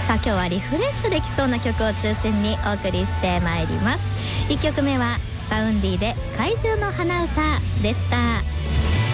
さあ今日はリフレッシュできそうな曲を中心にお送りしてまいります。1曲目はバウンディで怪獣の花歌でした。